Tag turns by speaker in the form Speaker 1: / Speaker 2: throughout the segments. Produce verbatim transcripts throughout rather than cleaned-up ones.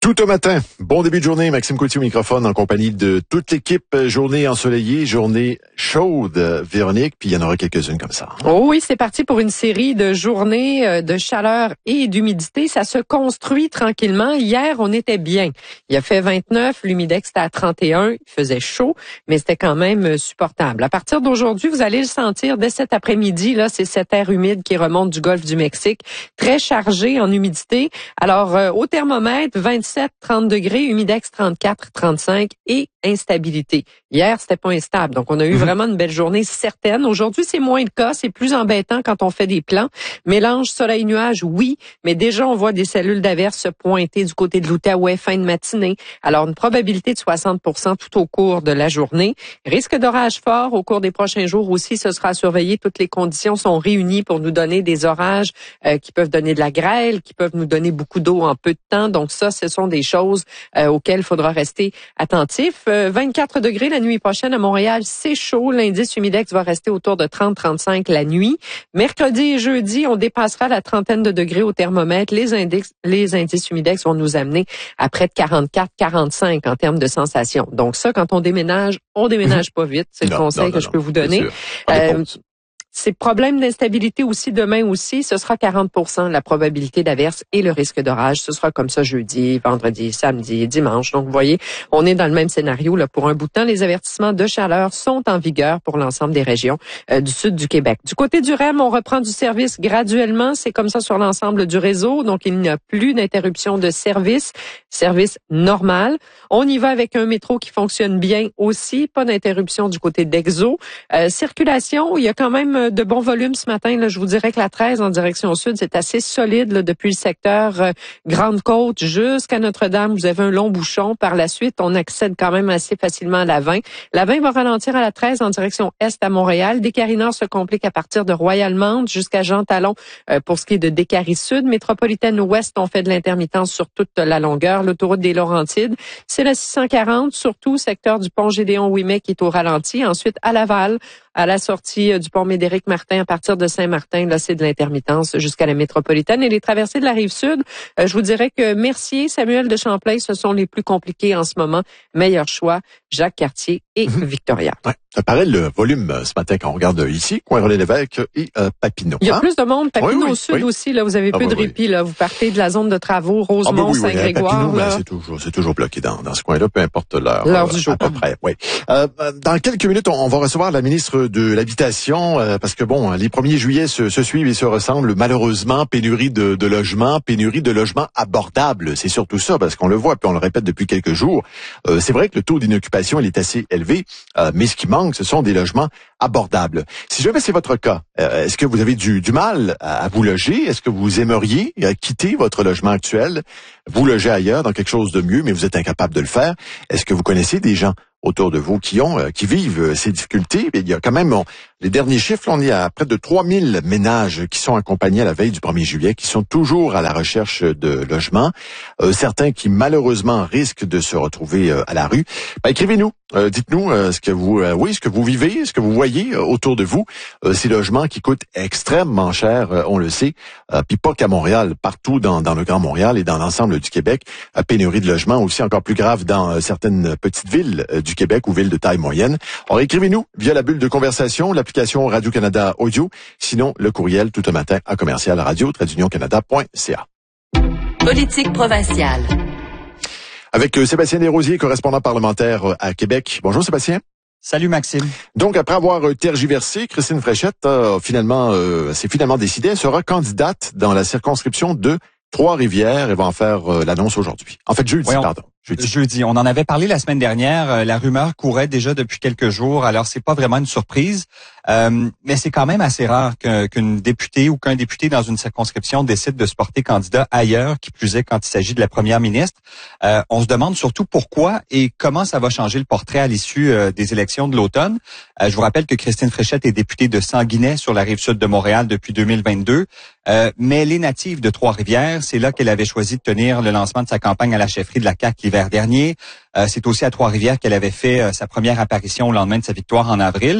Speaker 1: Tout au matin, bon début de journée, Maxime Coutier au microphone en compagnie de toute l'équipe. Journée ensoleillée, journée chaude, Véronique, puis il y en aura quelques-unes comme ça.
Speaker 2: Oh oui, c'est parti pour une série de journées de chaleur et d'humidité. Ça se construit tranquillement. Hier, on était bien. Il a fait vingt-neuf, l'humidex était à trente et un, il faisait chaud, mais c'était quand même supportable. À partir d'aujourd'hui, vous allez le sentir dès cet après-midi, là, c'est cet air humide qui remonte du golfe du Mexique, très chargé en humidité. Alors, euh, au thermomètre, vingt-sept, trente degrés, humidex trente-quatre, trente-cinq et instabilité. Hier, c'était pas instable. Donc, on a eu mmh. vraiment une belle journée certaine. Aujourd'hui, c'est moins le cas. C'est plus embêtant quand on fait des plans. Mélange soleil-nuage, oui, mais déjà, on voit des cellules d'averse se pointer du côté de l'Outaouais fin de matinée. Alors, une probabilité de soixante pour cent tout au cours de la journée. Risque d'orage fort au cours des prochains jours aussi. Ce sera surveillé. Toutes les conditions sont réunies pour nous donner des orages euh, qui peuvent donner de la grêle, qui peuvent nous donner beaucoup d'eau en peu de temps. Donc, ça, ce sont des choses euh, auxquelles il faudra rester attentif. Euh, vingt-quatre degrés la nuit prochaine à Montréal, c'est chaud. L'indice humidex va rester autour de trente à trente-cinq la nuit. Mercredi et jeudi, on dépassera la trentaine de degrés au thermomètre. Les indices, les indices humidex vont nous amener à près de quarante-quatre à quarante-cinq en termes de sensation. Donc ça, quand on déménage, on déménage pas vite. C'est non, le conseil non, non, que non, je peux vous donner. Ces problèmes d'instabilité aussi, demain aussi, ce sera quarante pour cent la probabilité d'averse et le risque d'orage. Ce sera comme ça jeudi, vendredi, samedi, dimanche. Donc, vous voyez, on est dans le même scénario là pour un bout de temps. Les avertissements de chaleur sont en vigueur pour l'ensemble des régions euh, du sud du Québec. Du côté du R E M, on reprend du service graduellement. C'est comme ça sur l'ensemble du réseau. Donc, il n'y a plus d'interruption de service. Service normal. On y va avec un métro qui fonctionne bien aussi. Pas d'interruption du côté d'Exo. Euh, circulation, il y a quand même de bon volume ce matin. Là, je vous dirais que la treize en direction sud, c'est assez solide là, depuis le secteur euh, Grande-Côte jusqu'à Notre-Dame. Vous avez un long bouchon. Par la suite, on accède quand même assez facilement à la vingt. La vingt va ralentir à la treize en direction est à Montréal. Descaries-Nord se complique à partir de Royal-Mount jusqu'à Jean-Talon euh, pour ce qui est de Descaries-Sud. Métropolitaine ouest, on fait de l'intermittence sur toute la longueur. L'autoroute des Laurentides, c'est la six cent quarante, surtout secteur du pont Gédéon-Ouimet qui est au ralenti. Ensuite, à Laval, à la sortie du pont Médéric-Martin à partir de Saint-Martin, là, c'est de l'intermittence jusqu'à la métropolitaine. Et les traversées de la Rive-Sud, euh, je vous dirais que Mercier, Samuel de Champlain, ce sont les plus compliqués en ce moment. Meilleur choix, Jacques-Cartier et mmh. Victoria.
Speaker 1: Ouais. Ça paraît le volume ce matin quand on regarde ici, Coin-René-Lévesque et euh, Papineau.
Speaker 2: Il y a
Speaker 1: hein?
Speaker 2: plus de monde. Papineau
Speaker 1: oui, oui,
Speaker 2: au sud
Speaker 1: oui.
Speaker 2: aussi, là, vous avez
Speaker 1: ah,
Speaker 2: peu
Speaker 1: bah,
Speaker 2: de répit.
Speaker 1: Oui.
Speaker 2: Là. Vous partez de la zone de travaux, Rosemont,
Speaker 1: ah, bah, oui,
Speaker 2: Saint-Grégoire.
Speaker 1: Oui,
Speaker 2: là.
Speaker 1: Ben, c'est toujours, c'est toujours bloqué dans, dans ce coin-là, peu importe l'heure.
Speaker 2: L'heure du jour.
Speaker 1: À peu près, oui. Euh, dans quelques minutes, on, on va recevoir la ministre de l'Habitation, euh, parce que bon, les premiers juillet se, se suivent et se ressemblent malheureusement. Pénurie de, de logements, pénurie de logements abordables. C'est surtout ça, parce qu'on le voit, puis on le répète depuis quelques jours. Euh, c'est vrai que le taux d'inoccupation, il est assez élevé, euh, mais ce qui manque, ce sont des logements abordables. Si jamais c'est votre cas, euh, est-ce que vous avez du, du mal à, à vous loger? Est-ce que vous aimeriez euh, quitter votre logement actuel, vous loger ailleurs dans quelque chose de mieux, mais vous êtes incapable de le faire? Est-ce que vous connaissez des gens autour de vous qui ont, euh, qui vivent euh, ces difficultés? Et il y a quand même, on, les derniers chiffres, on est à près de trois mille ménages qui sont accompagnés à la veille du premier juillet, qui sont toujours à la recherche de logements. Euh, certains qui malheureusement risquent de se retrouver euh, à la rue. Ben, écrivez-nous, euh, dites-nous euh, ce que vous, euh, oui, ce que vous vivez, ce que vous voyez euh, autour de vous. Euh, ces logements qui coûtent extrêmement cher, euh, on le sait, euh, puis pas qu'à Montréal, partout dans, dans le Grand Montréal et dans l'ensemble du Québec, à pénurie de logements, aussi encore plus grave dans euh, certaines petites villes euh, du Québec ou villes de taille moyenne. Alors écrivez-nous via la bulle de conversation, l'application Radio-Canada Audio, sinon le courriel tout un matin à commercial radio trait d'union canada point c a.
Speaker 3: Politique provinciale.
Speaker 1: Avec euh, Sébastien Desrosiers, correspondant parlementaire euh, à Québec. Bonjour Sébastien.
Speaker 4: Salut Maxime.
Speaker 1: Donc après avoir euh, tergiversé, Christine Fréchette a finalement, euh, s'est finalement décidée, elle sera candidate dans la circonscription de Trois-Rivières et va en faire euh, l'annonce aujourd'hui. En fait, jeudi,
Speaker 4: oui, on...
Speaker 1: pardon. Jeudi.
Speaker 4: Jeudi. On en avait parlé la semaine dernière. La rumeur courait déjà depuis quelques jours. Alors, c'est pas vraiment une surprise. Euh, mais c'est quand même assez rare qu'un, qu'une députée ou qu'un député dans une circonscription décide de se porter candidat ailleurs, qui plus est quand il s'agit de la première ministre. Euh, on se demande surtout pourquoi et comment ça va changer le portrait à l'issue euh, des élections de l'automne. Euh, je vous rappelle que Christine Fréchette est députée de Sanguinet sur la rive sud de Montréal depuis deux mille vingt-deux. Euh, mais elle est native de Trois-Rivières. C'est là qu'elle avait choisi de tenir le lancement de sa campagne à la chefferie de la C A Q l'hiver dernier. Euh, c'est aussi à Trois-Rivières qu'elle avait fait euh, sa première apparition au lendemain de sa victoire en avril.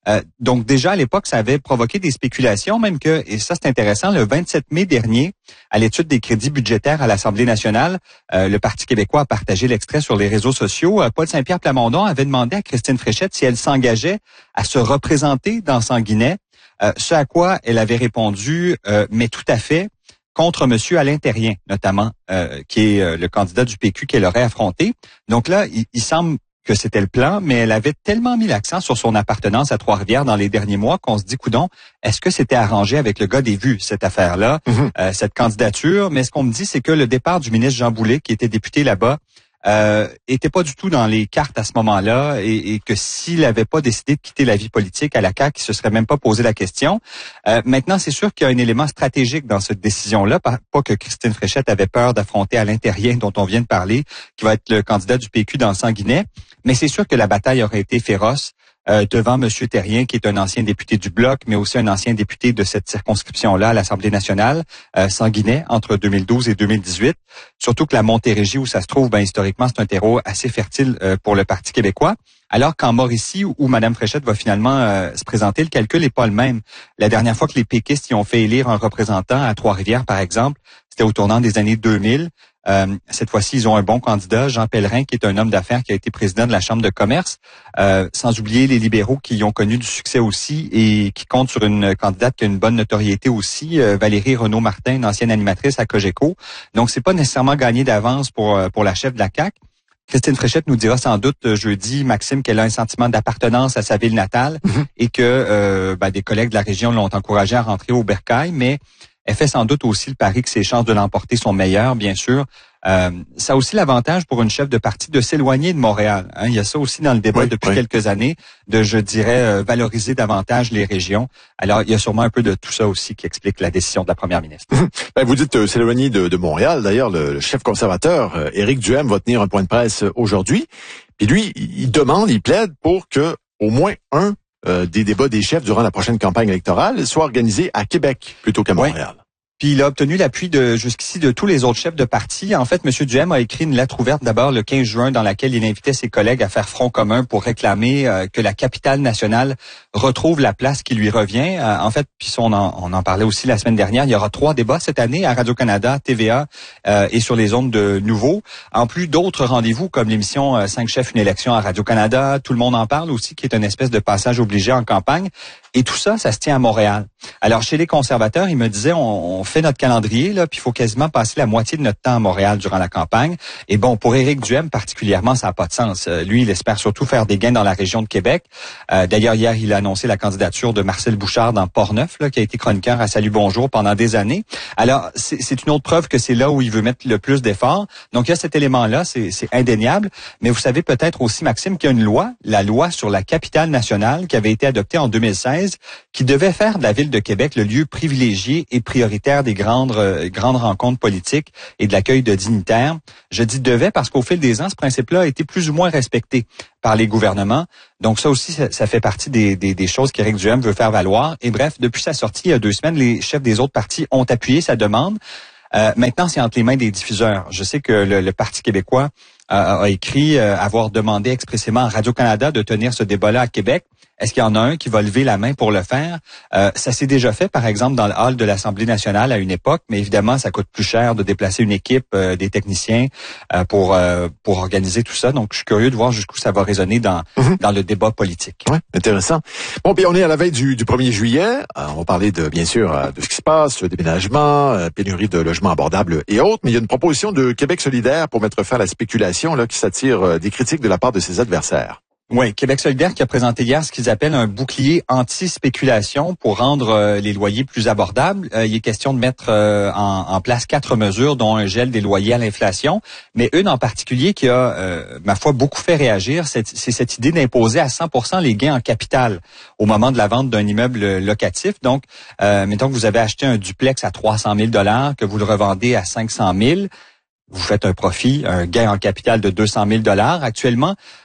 Speaker 4: Euh, donc déjà à l'époque, ça avait provoqué des spéculations, même que, et ça c'est intéressant, le vingt-sept mai dernier, à l'étude des crédits budgétaires à l'Assemblée nationale, euh, le Parti québécois a partagé l'extrait sur les réseaux sociaux. Euh, Paul Saint-Pierre Plamondon avait demandé à Christine Fréchette si elle s'engageait à se représenter dans Sanguinet, euh, ce à quoi elle avait répondu euh, « mais tout à fait », contre Monsieur Alain Terrien, notamment, euh, qui est euh, le candidat du P Q qu'elle aurait affronté. Donc là, il, il semble que c'était le plan, mais elle avait tellement mis l'accent sur son appartenance à Trois-Rivières dans les derniers mois qu'on se dit, coudonc, est-ce que c'était arrangé avec le gars des vues, cette affaire-là, mm-hmm. euh, cette candidature? Mais ce qu'on me dit, c'est que le départ du ministre Jean Boulet, qui était député là-bas, euh, était pas du tout dans les cartes à ce moment-là, et, et que s'il n'avait pas décidé de quitter la vie politique à la C A Q, il se serait même pas posé la question. Euh, maintenant, c'est sûr qu'il y a un élément stratégique dans cette décision-là, pas, pas que Christine Fréchette avait peur d'affronter Alain Terrien, dont on vient de parler, qui va être le candidat du P Q dans le Sanguinet, mais c'est sûr que la bataille aurait été féroce euh, devant M. Terrien, qui est un ancien député du Bloc, mais aussi un ancien député de cette circonscription-là à l'Assemblée nationale, euh, Sanguinet, entre deux mille douze et deux mille dix-huit. Surtout que la Montérégie, où ça se trouve, ben historiquement, c'est un terreau assez fertile euh, pour le Parti québécois. Alors qu'en Mauricie, où, où Mme Fréchette va finalement euh, se présenter, le calcul n'est pas le même. La dernière fois que les péquistes y ont fait élire un représentant à Trois-Rivières, par exemple, c'était au tournant des années deux mille. Euh, cette fois-ci, ils ont un bon candidat, Jean Pellerin, qui est un homme d'affaires qui a été président de la Chambre de commerce, euh, sans oublier les libéraux qui ont connu du succès aussi et qui comptent sur une candidate qui a une bonne notoriété aussi, euh, Valérie Renaud-Martin, une ancienne animatrice à Cogeco. Donc, c'est pas nécessairement gagné d'avance pour pour la chef de la C A Q. Christine Fréchette nous dira sans doute jeudi, Maxime, qu'elle a un sentiment d'appartenance à sa ville natale mm-hmm. et que euh, ben, des collègues de la région l'ont encouragée à rentrer au bercail, mais elle fait sans doute aussi le pari que ses chances de l'emporter sont meilleures, bien sûr. Euh, ça a aussi l'avantage pour une chef de parti de s'éloigner de Montréal. Hein. Il y a ça aussi dans le débat oui, depuis oui. quelques années, de, je dirais, euh, valoriser davantage les régions. Alors, il y a sûrement un peu de tout ça aussi qui explique la décision de la première ministre.
Speaker 1: Ben, vous dites euh, s'éloigner de, de Montréal. D'ailleurs, le, le chef conservateur, euh, Éric Duhaime, va tenir un point de presse aujourd'hui. Puis lui, il demande, il plaide pour que au moins un euh, des débats des chefs durant la prochaine campagne électorale soit organisé à Québec plutôt qu'à Montréal. Oui.
Speaker 4: Puis il a obtenu l'appui de jusqu'ici de tous les autres chefs de parti. En fait, M. Duhaime a écrit une lettre ouverte d'abord le quinze juin dans laquelle il invitait ses collègues à faire front commun pour réclamer euh, que la capitale nationale retrouve la place qui lui revient. Euh, en fait, puis on en, on en parlait aussi la semaine dernière, il y aura trois débats cette année à Radio-Canada, T V A euh, et sur les ondes de Nouveau. En plus d'autres rendez-vous comme l'émission euh, Cinq chefs, une élection à Radio-Canada, tout le monde en parle aussi, qui est une espèce de passage obligé en campagne. Et tout ça, ça se tient à Montréal. Alors, chez les conservateurs, ils me disaient, on, on fait notre calendrier, là, puis il faut quasiment passer la moitié de notre temps à Montréal durant la campagne. Et bon, pour Éric Duhaime particulièrement, ça n'a pas de sens. Euh, lui, il espère surtout faire des gains dans la région de Québec. Euh, d'ailleurs, hier, il a annoncé la candidature de Marcel Bouchard dans Portneuf, là, qui a été chroniqueur à Salut Bonjour pendant des années. Alors, c'est, c'est une autre preuve que c'est là où il veut mettre le plus d'efforts. Donc, il y a cet élément-là, c'est, c'est indéniable. Mais vous savez peut-être aussi, Maxime, qu'il y a une loi, la loi sur la capitale nationale, qui avait été adoptée en deux mille seize, qui devait faire de la ville de Québec le lieu privilégié et prioritaire des grandes euh, grandes rencontres politiques et de l'accueil de dignitaires. Je dis devait parce qu'au fil des ans, ce principe-là a été plus ou moins respecté par les gouvernements. Donc ça aussi, ça, ça fait partie des, des, des choses qu'Éric Duhaime veut faire valoir. Et bref, depuis sa sortie il y a deux semaines, les chefs des autres partis ont appuyé sa demande. Euh, maintenant, c'est entre les mains des diffuseurs. Je sais que le, le Parti québécois a, a écrit euh, avoir demandé expressément à Radio-Canada de tenir ce débat-là à Québec. Est-ce qu'il y en a un qui va lever la main pour le faire? Euh, ça s'est déjà fait, par exemple, dans le hall de l'Assemblée nationale à une époque, mais évidemment, ça coûte plus cher de déplacer une équipe, euh, des techniciens euh, pour euh, pour organiser tout ça. Donc, je suis curieux de voir jusqu'où ça va résonner dans mm-hmm. dans le débat politique.
Speaker 1: Ouais, intéressant. Bon, puis on est à la veille du, du premier juillet. Euh, on va parler de bien sûr de ce qui se passe, le déménagement, euh, pénurie de logements abordables et autres. Mais il y a une proposition de Québec solidaire pour mettre fin à la spéculation là qui s'attire euh, des critiques de la part de ses adversaires.
Speaker 4: Oui, Québec solidaire qui a présenté hier ce qu'ils appellent un bouclier anti-spéculation pour rendre euh, les loyers plus abordables. Euh, il est question de mettre euh, en, en place quatre mesures, dont un gel des loyers à l'inflation, mais une en particulier qui a, euh, ma foi, beaucoup fait réagir, c'est, c'est cette idée d'imposer à cent pour cent les gains en capital au moment de la vente d'un immeuble locatif. Donc, euh, mettons que vous avez acheté un duplex à trois cent mille dollars, que vous le revendez à cinq cent mille, vous faites un profit, un gain en capital de deux cent mille dollars. Actuellement,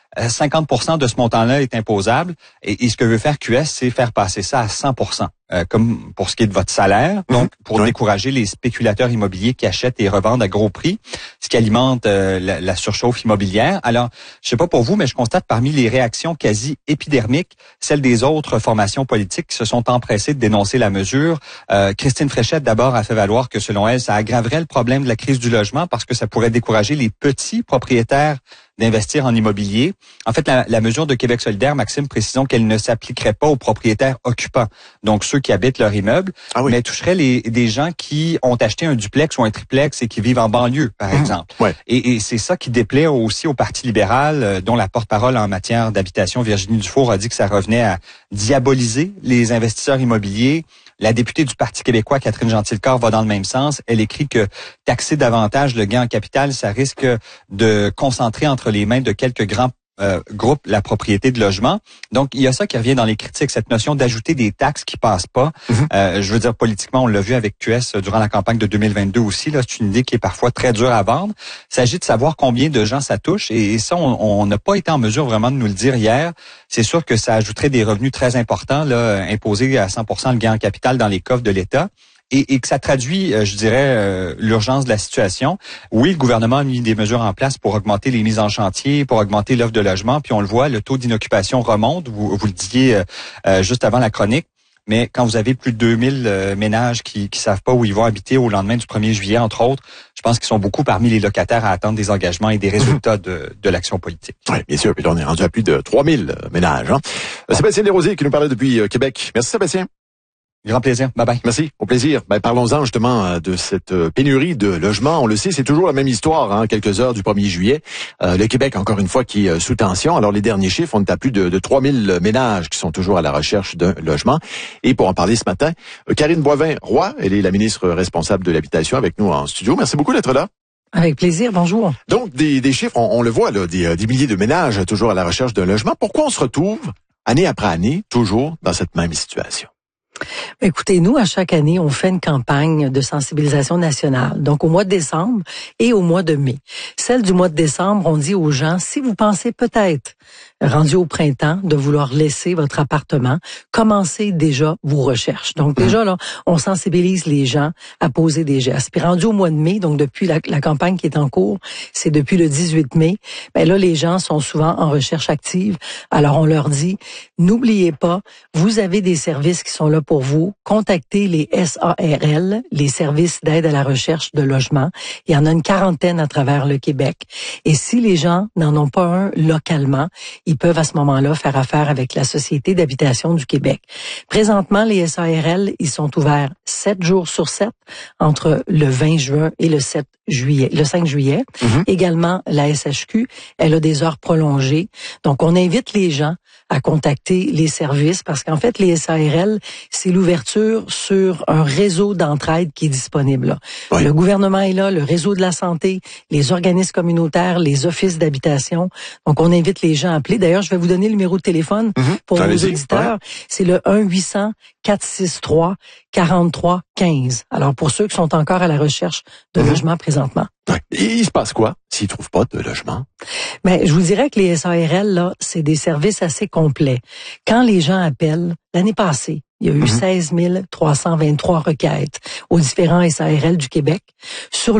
Speaker 4: cinquante pour cent de ce montant-là est imposable. Et, et ce que veut faire Q S, c'est faire passer ça à cent pour cent. Euh, comme pour ce qui est de votre salaire, donc pour
Speaker 1: oui.
Speaker 4: décourager les spéculateurs immobiliers qui achètent et revendent à gros prix, ce qui alimente euh, la, la surchauffe immobilière. Alors, je sais pas pour vous, mais je constate parmi les réactions quasi épidermiques, celles des autres formations politiques qui se sont empressées de dénoncer la mesure. Euh, Christine Fréchette, d'abord, a fait valoir que, selon elle, ça aggraverait le problème de la crise du logement parce que ça pourrait décourager les petits propriétaires d'investir en immobilier. En fait, la, la mesure de Québec solidaire, Maxime, précisons qu'elle ne s'appliquerait pas aux propriétaires occupants, donc ceux qui habitent leur immeuble,
Speaker 1: ah oui.
Speaker 4: mais toucherait les, des gens qui ont acheté un duplex ou un triplex et qui vivent en banlieue, par mmh. exemple.
Speaker 1: Ouais.
Speaker 4: Et, et c'est ça qui déplaît aussi au Parti libéral, euh, dont la porte-parole en matière d'habitation, Virginie Dufour, a dit que ça revenait à diaboliser les investisseurs immobiliers. La députée du Parti québécois, Catherine Gentilcorps, va dans le même sens. Elle écrit que taxer davantage le gain en capital, ça risque de concentrer entre les mains de quelques grands euh, groupes la propriété de logement. Donc, il y a ça qui revient dans les critiques, cette notion d'ajouter des taxes qui passent pas. Mm-hmm. Euh, je veux dire, politiquement, on l'a vu avec Q S durant la campagne de deux mille vingt-deux aussi. Là, c'est une idée qui est parfois très dure à vendre. Il s'agit de savoir combien de gens ça touche. Et, et ça, on n'a pas été en mesure vraiment de nous le dire hier. C'est sûr que ça ajouterait des revenus très importants, là, imposer à cent pour cent le gain en capital dans les coffres de l'État. Et, et que ça traduit, je dirais, euh, l'urgence de la situation. Oui, le gouvernement a mis des mesures en place pour augmenter les mises en chantier, pour augmenter l'offre de logement. Puis on le voit, le taux d'inoccupation remonte. Vous, vous le disiez euh, juste avant la chronique. Mais quand vous avez plus de deux mille euh, ménages qui qui savent pas où ils vont habiter au lendemain du premier juillet, entre autres, je pense qu'ils sont beaucoup parmi les locataires à attendre des engagements et des résultats de, de l'action politique.
Speaker 1: Oui, bien sûr. Puis là, on est rendu à plus de trois mille ménages. Hein. Ouais. Sébastien Desrosiers qui nous parlait depuis Québec. Merci Sébastien.
Speaker 4: Grand plaisir. Bye bye.
Speaker 1: Merci. Au plaisir. Ben, parlons-en justement de cette pénurie de logements. On le sait, c'est toujours la même histoire, hein, quelques heures du premier juillet. Euh, le Québec, encore une fois, qui est sous tension. Alors, les derniers chiffres, on est à plus de, de trois mille ménages qui sont toujours à la recherche d'un logement. Et pour en parler ce matin, Karine Boivin-Roy, elle est la ministre responsable de l'habitation avec nous en studio. Merci beaucoup d'être là.
Speaker 5: Avec plaisir, bonjour.
Speaker 1: Donc, des, des chiffres, on, on le voit, là, des, des milliers de ménages toujours à la recherche d'un logement. Pourquoi on se retrouve, année après année, toujours dans cette même situation?
Speaker 5: Écoutez, nous, à chaque année, on fait une campagne de sensibilisation nationale. Donc, au mois de décembre et au mois de mai. Celle du mois de décembre, on dit aux gens, si vous pensez peut-être, rendu au printemps, de vouloir laisser votre appartement, commencez déjà vos recherches. Donc, déjà, là, on sensibilise les gens à poser des gestes. Puis, rendu au mois de mai, donc depuis la, la campagne qui est en cours, c'est depuis le dix-huit mai, ben là, les gens sont souvent en recherche active. Alors, on leur dit, n'oubliez pas, vous avez des services qui sont là pour vous. Contactez les S A R L, les services d'aide à la recherche de logement. Il y en a une quarantaine à travers le Québec. Et si les gens n'en ont pas un localement, ils peuvent à ce moment-là faire affaire avec la Société d'habitation du Québec. Présentement, les S A R L, ils sont ouverts sept jours sur sept entre le vingt juin et le sept juillet, le cinq juillet. Mm-hmm. Également, la S H Q, elle a des heures prolongées. Donc, on invite les gens à contacter les services parce qu'en fait, les S A R L, c'est l'ouverture sur un réseau d'entraide qui est disponible là. Oui. Le gouvernement est là, le réseau de la santé, les organismes communautaires, les offices d'habitation. Donc, on invite les gens à appeler. D'ailleurs, je vais vous donner le numéro de téléphone mm-hmm. pour vos auditeurs. Ouais. C'est le un huit cents quatre six trois quarante-trois quinze. Alors, pour ceux qui sont encore à la recherche de mm-hmm. logement présentement.
Speaker 1: Ouais. Et il se passe quoi s'ils ne trouvent pas de logement?
Speaker 5: Ben, je vous dirais que les S A R L, là, c'est des services assez complets. Quand les gens appellent, l'année passée, il y a eu mm-hmm. seize mille trois cent vingt-trois requêtes aux différents S A R L du Québec. Sur